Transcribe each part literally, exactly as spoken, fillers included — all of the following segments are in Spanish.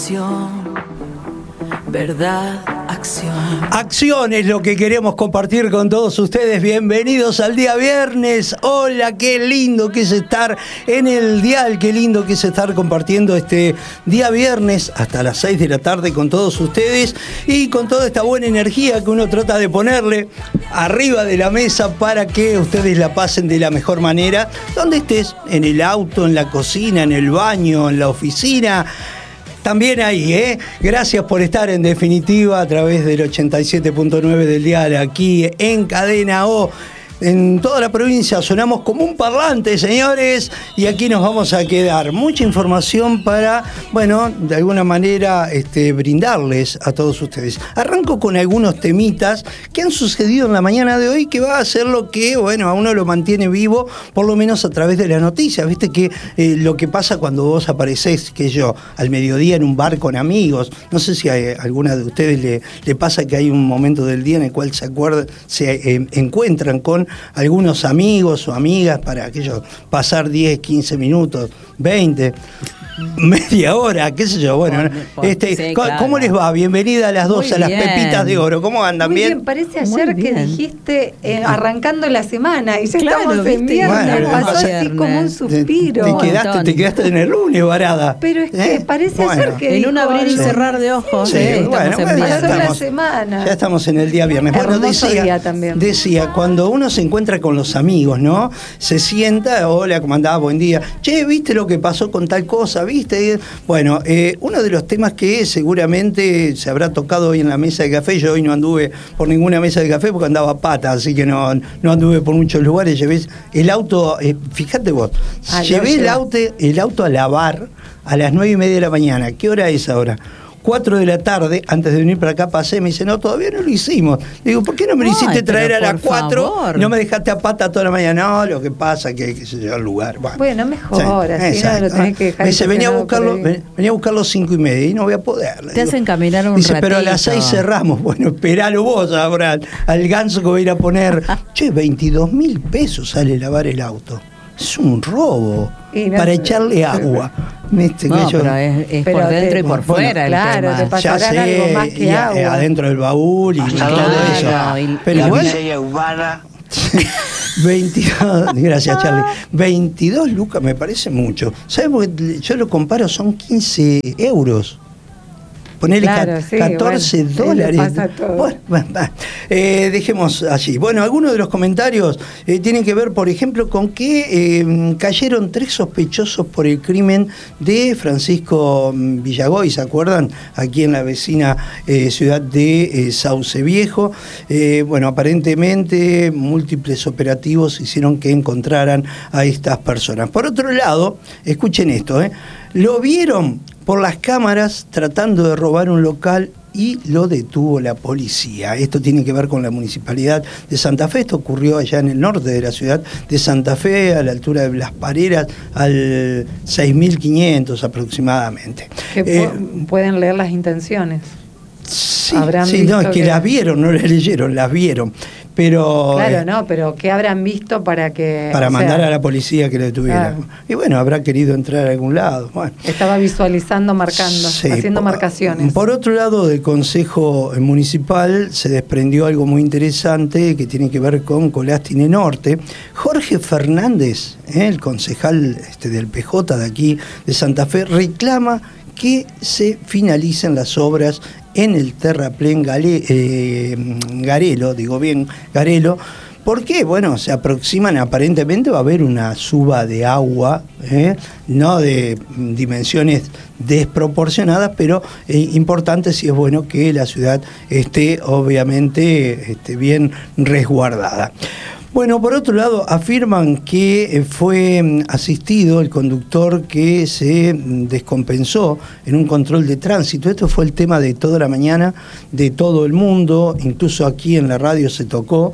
Verdad, acción. Acción es lo que queremos compartir con todos ustedes. Bienvenidos al día viernes. Hola, qué lindo que es estar en el dial, qué lindo que es estar compartiendo este día viernes hasta las seis de la tarde con todos ustedes y con toda esta buena energía que uno trata de ponerle arriba de la mesa para que ustedes la pasen de la mejor manera, donde estés, en el auto, en la cocina, en el baño, en la oficina. También ahí, ¿eh? Gracias por estar en definitiva a través del ochenta y siete punto nueve del dial aquí en Cadena O. En toda la provincia sonamos como un parlante, señores, y aquí nos vamos a quedar. Mucha información para, bueno, de alguna manera este, brindarles a todos ustedes. Arranco con algunos temitas que han sucedido en la mañana de hoy, que va a ser lo que, bueno, a uno lo mantiene vivo, por lo menos a través de la noticia. Viste que eh, lo que pasa cuando vos aparecés, que yo, al mediodía en un bar con amigos, no sé si a alguna de ustedes le, le pasa que hay un momento del día en el cual se acuerdan, se eh, encuentran con algunos amigos o amigas para aquello, pasar diez, quince minutos, veinte, media hora, qué sé yo. Bueno, por, este, sí, ¿cómo, claro. ¿Cómo les va? Bienvenida a las dos, Muy a las bien. Pepitas de oro. ¿Cómo andan? Muy bien? bien, parece ayer que dijiste eh, arrancando la semana y ya claro, estamos en viernes, bueno, pasó así viernes. Como un suspiro. Te, te, quedaste, te quedaste en el lunes, varada. Pero es que ¿Eh? parece bueno. ayer que en un abrir y sí. cerrar de ojos. Sí, ¿eh? bueno, estamos bueno, en ya pasó estamos, la semana. Ya estamos en el día viernes. Bueno, decía, día también. decía, cuando uno se encuentra con los amigos, ¿no? Se sienta, hola, ¿cómo andás? Buen día. Che, ¿viste lo que pasó con tal cosa? ¿Viste? Bueno, eh, uno de los temas que seguramente se habrá tocado hoy en la mesa de café, yo hoy no anduve por ninguna mesa de café porque andaba pata, así que no, no anduve por muchos lugares, llevé el auto, eh, fíjate vos, ah, llevé el auto, el auto a lavar a las nueve y media de la mañana. ¿Qué hora es ahora? cuatro de la tarde, antes de venir para acá pasé, me dice, no, todavía no lo hicimos. Le digo, ¿por qué no me lo hiciste Ay, traer a las cuatro y no me dejaste a pata toda la mañana? No, lo que pasa es que hay que llegar al lugar. Bueno, bueno mejor, sí, así no lo tenés que dejar. Me dice, venía a buscarlo, venía a buscarlo cinco y media y no voy a poder. Te hacen caminar un dice, ratito. Pero a las seis cerramos. Bueno, esperalo vos ahora al, al ganso que voy a ir a poner. Che, veintidós mil pesos sale lavar el auto. Es un robo no para sé. echarle agua. Este, no, yo, pero es, es pero por dentro te, y por bueno, fuera. Claro, el tema. te pasarán ya sé, algo más que y, agua. Adentro del baúl y, y todo eso. Y, pero la bueno, miseria humana. veintidós, gracias Charlie. veintidós lucas me parece mucho. ¿Sabes? Porque yo lo comparo, son quince euros. Ponerle claro, sí, catorce bueno, dólares. Bueno, bueno, eh, dejemos allí. Bueno, algunos de los comentarios eh, tienen que ver, por ejemplo, con que eh, cayeron tres sospechosos por el crimen de Francisco Villagoy, ¿se acuerdan? Aquí en la vecina eh, ciudad de eh, Sauce Viejo. Eh, bueno, aparentemente múltiples operativos hicieron que encontraran a estas personas. Por otro lado, escuchen esto, ¿eh? Lo vieron por las cámaras tratando de robar un local y lo detuvo la policía. Esto tiene que ver con la municipalidad de Santa Fe. Esto ocurrió allá en el norte de la ciudad de Santa Fe, a la altura de Las Pareras, al seis mil quinientos aproximadamente. Que eh, pueden leer las intenciones. Sí, sí no, es que, que las vieron, no las leyeron, las vieron. Pero, claro, eh, no, pero ¿qué habrán visto para que...? Para mandar sea, a la policía que lo detuviera. Claro. Y bueno, habrá querido entrar a algún lado. Bueno. Estaba visualizando, marcando, sí, haciendo por, marcaciones. Por otro lado, del Consejo Municipal se desprendió algo muy interesante que tiene que ver con Colastine Norte. Jorge Fernández, eh, el concejal este, del P J de aquí, de Santa Fe, reclama que se finalicen las obras en el terraplén Gale, eh, Garelo, digo bien, Garelo. ¿Por qué? Bueno, se aproximan, aparentemente va a haber una suba de agua, ¿eh? No de dimensiones desproporcionadas, pero eh, importante, si es bueno que la ciudad esté obviamente esté bien resguardada. Bueno, por otro lado, afirman que fue asistido el conductor que se descompensó en un control de tránsito. Esto fue el tema de toda la mañana, de todo el mundo, incluso aquí en la radio se tocó,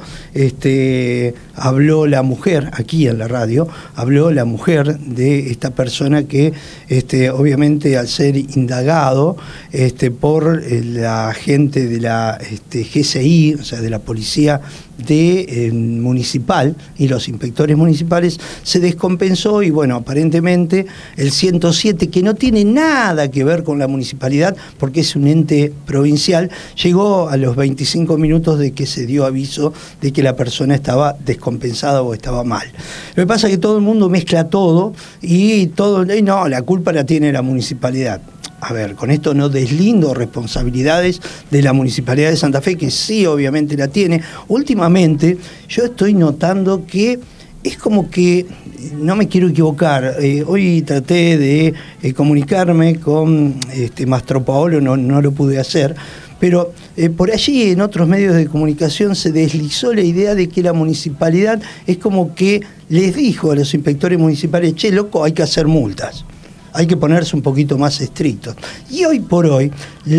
este, habló la mujer, aquí en la radio, habló la mujer de esta persona que, este, obviamente, al ser indagado este, por la gente de la este, G C I, o sea, de la Policía de eh, municipal y los inspectores municipales se descompensó y bueno, aparentemente el ciento siete, que no tiene nada que ver con la municipalidad porque es un ente provincial, llegó a los veinticinco minutos de que se dio aviso de que la persona estaba descompensada o estaba mal. Lo que pasa es que todo el mundo mezcla todo y todo, y no, la culpa la tiene la municipalidad. A ver, con esto no deslindo responsabilidades de la Municipalidad de Santa Fe, que sí, obviamente la tiene. Últimamente yo estoy notando que es como que, no me quiero equivocar, eh, hoy traté de eh, comunicarme con este, Mastro Paolo, no, no lo pude hacer, pero eh, por allí en otros medios de comunicación se deslizó la idea de que la municipalidad es como que les dijo a los inspectores municipales, che, loco, hay que hacer multas. Hay que ponerse un poquito más estrictos. Y hoy por hoy,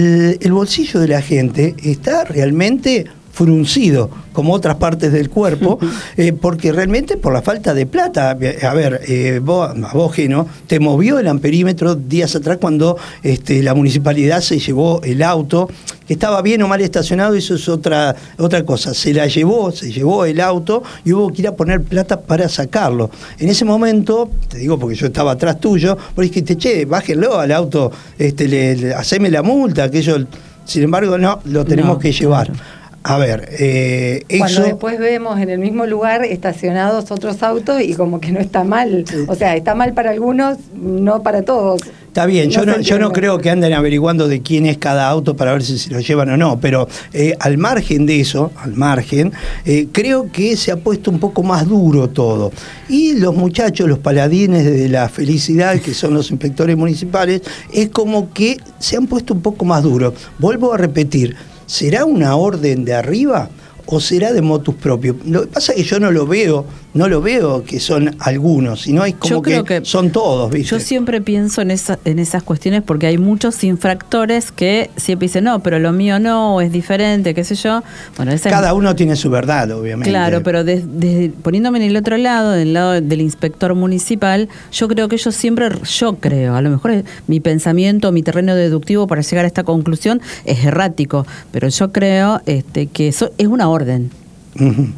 el bolsillo de la gente está realmente fruncido, como otras partes del cuerpo, eh, porque realmente por la falta de plata. A ver, eh, vos, a vos, Geno, te movió el amperímetro días atrás cuando este, la municipalidad se llevó el auto, que estaba bien o mal estacionado, eso es otra, otra cosa. Se la llevó, se llevó el auto y hubo que ir a poner plata para sacarlo. En ese momento, te digo porque yo estaba atrás tuyo, vos dijiste, che, bájenlo al auto, este, le, le, haceme la multa, aquello. Sin embargo, no, lo tenemos no, que llevar. Claro. A ver, eh, eso... Cuando después vemos en el mismo lugar estacionados otros autos y como que no está mal. O sea, está mal para algunos, no para todos. Está bien, yo no, no yo no creo que anden averiguando de quién es cada auto para ver si se lo llevan o no, pero eh, al margen de eso, al margen, eh, creo que se ha puesto un poco más duro todo. Y los muchachos, los paladines de la felicidad, que son los inspectores municipales, es como que se han puesto un poco más duros. Vuelvo a repetir, ¿será una orden de arriba o será de motus propio? Lo que pasa es que yo no lo veo, no lo veo que son algunos, sino es como que, que son todos, ¿viste? Yo siempre pienso en, esa, en esas cuestiones porque hay muchos infractores que siempre dicen, no, pero lo mío no, es diferente, qué sé yo. Bueno, esa Cada es... uno tiene su verdad, obviamente. Claro, pero de, de, poniéndome en el otro lado, del lado del inspector municipal, yo creo que ellos siempre, yo creo, a lo mejor es mi pensamiento, mi terreno deductivo para llegar a esta conclusión es errático, pero yo creo este, que eso es una orden. Uh-huh.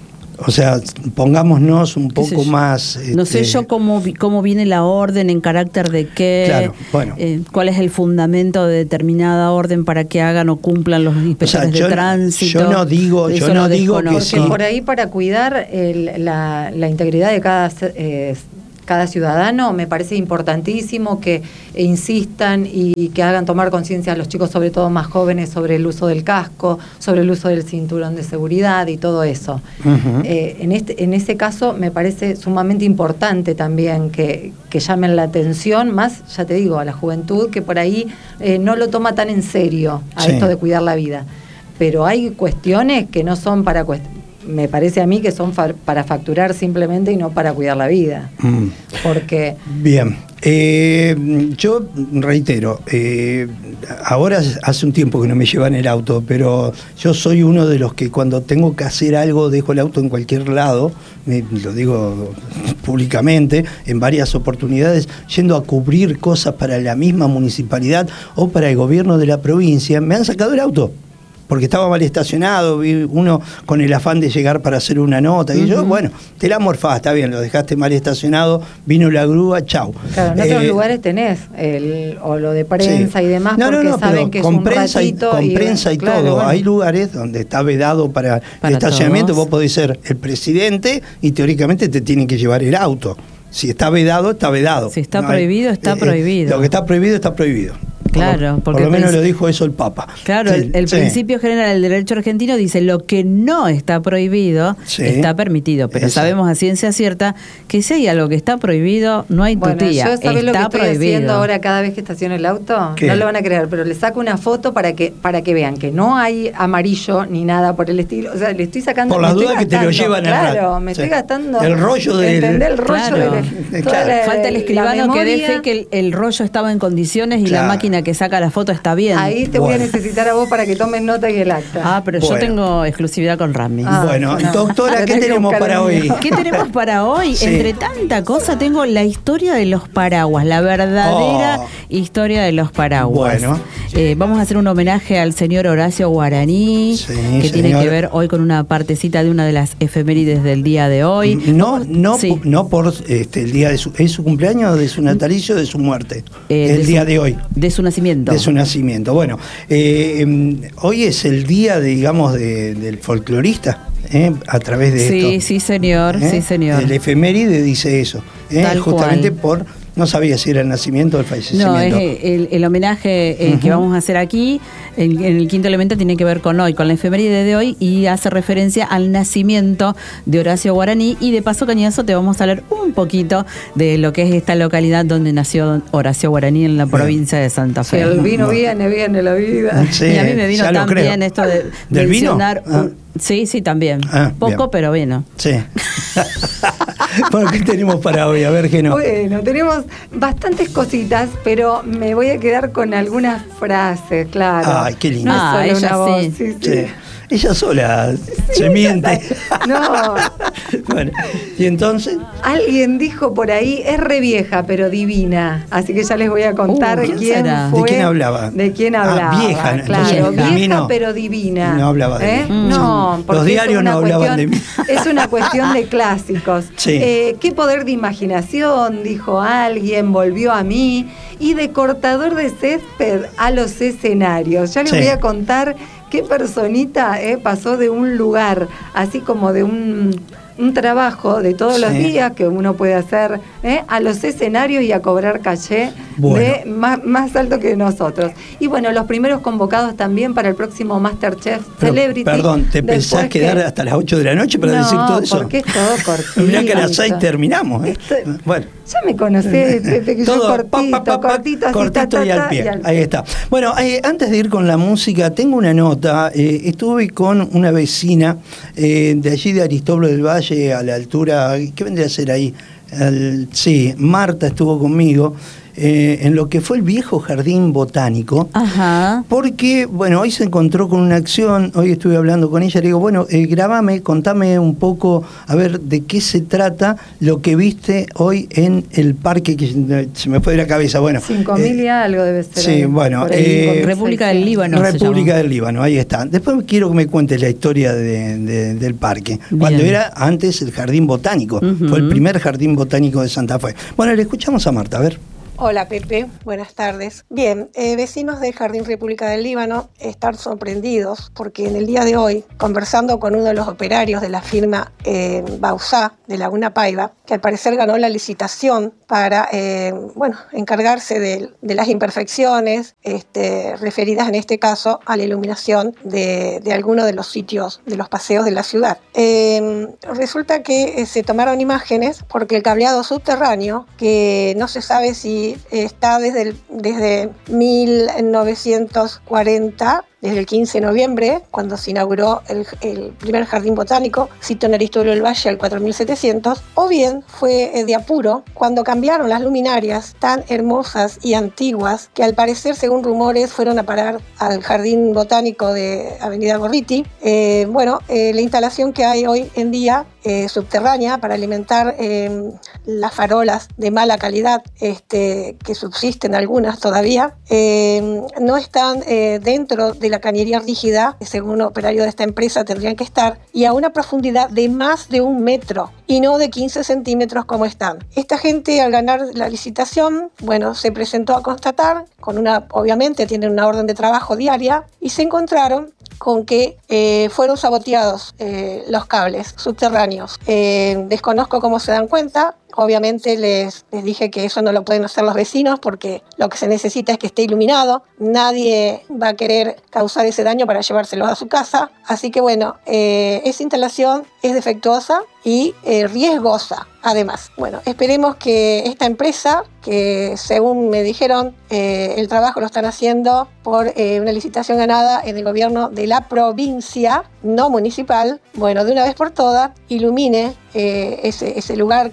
O sea, pongámonos un poco más... No este... sé yo cómo, cómo viene la orden, en carácter de qué, claro, bueno. eh, cuál es el fundamento de determinada orden para que hagan o cumplan los inspectores o sea, yo, de tránsito. Yo no digo, yo no digo que sí. Porque por ahí para cuidar el, la, la integridad de cada... Eh, cada ciudadano, me parece importantísimo que insistan y que hagan tomar conciencia a los chicos, sobre todo más jóvenes, sobre el uso del casco, sobre el uso del cinturón de seguridad y todo eso. Uh-huh. Eh, en, este, en ese caso me parece sumamente importante también que, que llamen la atención, más, ya te digo, a la juventud que por ahí eh, no lo toma tan en serio a sí. esto de cuidar la vida. Pero hay cuestiones que no son para cuestiones. Me parece a mí que son fa- para facturar simplemente y no para cuidar la vida. Mm. Porque... Bien, eh, yo reitero, eh, ahora hace un tiempo que no me llevan el auto, pero yo soy uno de los que cuando tengo que hacer algo dejo el auto en cualquier lado, me, lo digo públicamente, en varias oportunidades, yendo a cubrir cosas para la misma municipalidad o para el gobierno de la provincia, me han sacado el auto. Porque estaba mal estacionado, uno con el afán de llegar para hacer una nota, y uh-huh. yo, bueno, te la morfás, está bien, lo dejaste mal estacionado, vino la grúa, chau. Claro, en otros eh, lugares tenés el, o lo de prensa sí. y demás, no, porque no, no, saben que con es un prensa ratito. Y, con y, prensa y claro, todo, bueno. hay lugares donde está vedado para, para el estacionamiento, todos. Vos podés ser el presidente y teóricamente te tienen que llevar el auto. Si está vedado, está vedado. Si está no prohibido, hay, está eh, prohibido. Lo que está prohibido, está prohibido. Claro, por lo, por lo menos lo dijo eso el Papa. Claro, sí, el, el sí. principio general del derecho argentino dice lo que no está prohibido sí. está permitido, pero Exacto. sabemos a ciencia cierta que si hay algo que está prohibido, no hay bueno, tutía. Yo sabés está lo que estoy prohibido. haciendo ahora cada vez que estaciono el auto, ¿Qué? No lo van a creer, pero le saco una foto para que para que vean que no hay amarillo ni nada por el estilo, o sea, le estoy sacando por las dudas que te lo llevan claro, al me sí. estoy gastando el rollo del ¿entendés? El rollo claro. de claro. la, falta el escribano que dé fe que el, el rollo estaba en condiciones y claro. la máquina que saca la foto está bien. Ahí te Bueno. voy a necesitar a vos para que tomes nota y el acta. Ah, pero Bueno. yo tengo exclusividad con Rami. Ah, bueno, no. doctora, ¿qué Tenés que tenemos buscar para el hoy? mío. ¿Qué tenemos para hoy? Sí. Entre tanta cosa tengo la historia de los paraguas, la verdadera Oh. historia de los paraguas. Bueno. Eh, vamos a hacer un homenaje al señor Horacio Guaraní, Sí, que tiene señor. que ver hoy con una partecita de una de las efemérides del día de hoy. No, no, Sí. no por este, el día de su, ¿es su cumpleaños, de su natalicio, de su muerte? Eh, el de día su- de hoy. De su nacimiento. De su nacimiento. Bueno, eh, em, hoy es el día, de, digamos, de- del folclorista, ¿eh? A través de Sí, esto. sí, señor, ¿eh? sí, señor. El efeméride dice eso, ¿eh? Tal justamente cual. por, no sabía si era el nacimiento o el No, fallecimiento. es el, el homenaje eh, que Ujú. vamos a hacer aquí, en, en el quinto elemento, tiene que ver con hoy, con la efeméride de hoy, y hace referencia al nacimiento de Horacio Guaraní. Y de paso, Cañazo, te vamos a hablar un poquito de lo que es esta localidad donde nació Horacio Guaraní, en la Bien. provincia de Santa Si Fe. el vino Bueno. viene, viene la vida. Sí, y a mí me vino ya lo tan creo. bien esto de ¿Del vino? mencionar... Ah. un- sí, sí, también. Ah, Poco, bien. pero vino. Sí. Bueno, ¿qué tenemos para hoy? A ver qué no. Bueno, tenemos bastantes cositas, pero me voy a quedar con algunas frases, claro. Ay, qué lindo. No es Ah, solo ella una voz, sí. sí, sí. Sí. Ella sola se miente. No, Bueno, y entonces, alguien dijo por ahí, es re vieja, pero divina. Así que ya les voy a contar Uh, ¿quién quién será? fue. ¿De quién hablaba? De quién Ah, hablaba. vieja, claro, entonces, vieja, de mí no. pero divina. No hablaba de ¿Eh? mí. No, Mm. porque Los diarios es una no hablaban de cuestión- mí. Es una cuestión de clásicos. Sí. Eh, qué poder de imaginación, dijo alguien, volvió a mí. Y de cortador de césped a los escenarios. Ya les Sí. voy a contar qué personita eh, pasó de un lugar, así como de un, un trabajo de todos los Sí. días que uno puede hacer, eh, a los escenarios y a cobrar caché Bueno. de más, más alto que nosotros. Y bueno, los primeros convocados también para el próximo MasterChef pero, Celebrity. perdón, ¿te Después pensás que- quedar hasta las ocho de la noche para No, decir todo eso? porque es todo cortito. Mirá que a las seis terminamos. ¿eh? Esto- Bueno. Ya me conocés, desde que yo Todo cortito, pa, pa, pa, pa, cortito, así, cortito ta, ta, y al ta, pie. y al Ahí pie. está. Bueno, eh, antes de ir con la música, tengo una nota. Eh, estuve con una vecina eh, de allí de Aristóbulo del Valle, a la altura, ¿qué vendría a ser ahí? Al- sí, Marta estuvo conmigo. eh, en lo que fue el viejo jardín botánico. Ajá. Porque, bueno, hoy se encontró con una acción, hoy estuve hablando con ella, le digo, bueno, eh, grabame, contame un poco, a ver, de qué se trata lo que viste hoy en el parque, que se me fue de la cabeza, bueno. Cinco mil y eh, algo debe ser. sí, ahí, bueno, por ahí, eh, con República del seiscientos. Líbano. se República llama. del Líbano, ahí está. Después quiero que me cuentes la historia de- de- del parque, Bien. cuando era antes el jardín botánico, Ujú. fue el primer jardín botánico de Santa Fe. Bueno, le escuchamos a Marta, a ver. Hola Pepe, buenas tardes. Bien, eh, vecinos del Jardín República del Líbano están sorprendidos porque en el día de hoy, conversando con uno de los operarios de la firma eh, Bausá de Laguna Paiva, que al parecer ganó la licitación para eh, bueno, encargarse de, de las imperfecciones este, referidas en este caso a la iluminación de, de algunos de los sitios de los paseos de la ciudad. Eh, resulta que eh, se tomaron imágenes porque el cableado subterráneo, que no se sabe si está desde, el, desde mil novecientos cuarenta, desde el quince de noviembre, cuando se inauguró el, el primer jardín botánico, sito en Aristóbulo del Valle al cuatro mil setecientos, o bien fue eh, de apuro cuando cambiaron las luminarias tan hermosas y antiguas que al parecer, según rumores, fueron a parar al jardín botánico de Avenida Gorriti. Eh, bueno, eh, la instalación que hay hoy en día eh, subterránea para alimentar eh, las farolas de mala calidad, este, que subsisten algunas todavía, eh, no están eh, dentro de la cañería rígida, que según un operario de esta empresa tendrían que estar, y a una profundidad de más de un metro y no de quince centímetros como están. Esta gente, al ganar la licitación, bueno, se presentó a constatar, con una, obviamente tienen una orden de trabajo diaria, y se encontraron con que eh, fueron saboteados eh, los cables subterráneos. Eh, desconozco cómo se dan cuenta. Obviamente les, les dije que eso no lo pueden hacer los vecinos porque lo que se necesita es que esté iluminado. Nadie va a querer causar ese daño para llevárselo a su casa. Así que bueno, eh, esa instalación es defectuosa y eh, riesgosa. Además, bueno, esperemos que esta empresa, que según me dijeron, eh, el trabajo lo están haciendo por eh, una licitación ganada en el gobierno de la provincia, no municipal, bueno, de una vez por todas, ilumine eh, ese, ese lugar que, que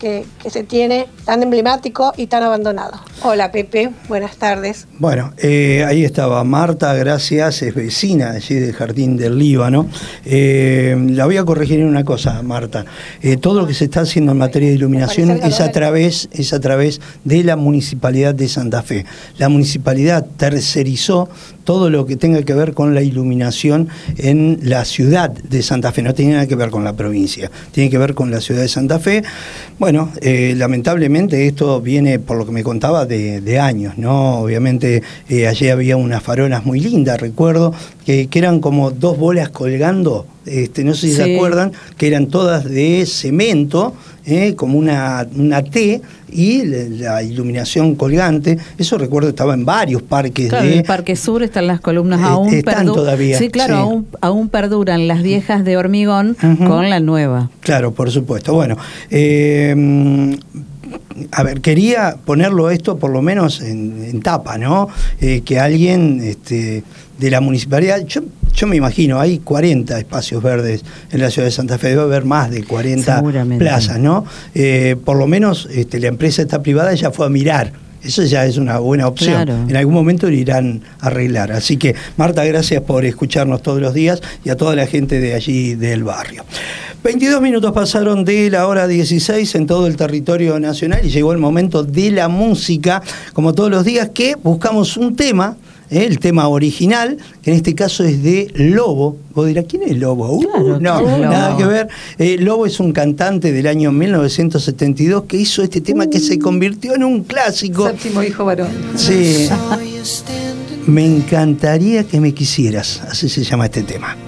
se tiene, tan emblemático y tan abandonado. Hola Pepe, buenas tardes. Bueno, eh, ahí estaba Marta, gracias, es vecina allí del Jardín del Líbano. Eh, la voy a corregir en una cosa, Marta. Eh, todo lo que se está haciendo en materia de iluminación es a través, es a través de la Municipalidad de Santa Fe. La Municipalidad tercerizó todo lo que tenga que ver con la iluminación en la ciudad de Santa Fe, no tiene nada que ver con la provincia, tiene que ver con la ciudad de Santa Fe. Bueno, eh, lamentablemente esto viene, por lo que me contaba, de, de años, ¿no? Obviamente eh, allí había unas farolas muy lindas, recuerdo, que, que eran como dos bolas colgando, este, no sé si sí. se acuerdan, que eran todas de cemento, eh, como una, una T, y la, la iluminación colgante. Eso recuerdo estaba en varios parques. Claro, de, en el Parque Sur están las columnas, aún eh, están perdu- todavía. Sí, claro, sí. Aún, aún perduran las viejas de hormigón uh-huh. con la nueva. Claro, por supuesto. Bueno, eh, a ver, quería ponerlo esto por lo menos en, en tapa, ¿no? Eh, que alguien este, de la municipalidad, yo, yo me imagino, hay cuarenta espacios verdes en la ciudad de Santa Fe, debe haber más de cuarenta plazas, ¿no? Eh, por lo menos este, la empresa esta privada ya fue a mirar. Eso ya es una buena opción. Claro. En algún momento lo irán a arreglar. Así que, Marta, gracias por escucharnos todos los días y a toda la gente de allí del barrio. veintidós minutos pasaron de la hora dieciséis en todo el territorio nacional y llegó el momento de la música, como todos los días, que buscamos un tema, ¿eh? El tema original, que en este caso es de Lobo. Vos dirás, ¿quién es Lobo? Uh, claro, no, Lobo. Nada que ver. Eh, Lobo es un cantante del año mil novecientos setenta y dos que hizo este tema uh. que se convirtió en un clásico. Séptimo hijo varón. Sí. Me encantaría que me quisieras. Así se llama este tema.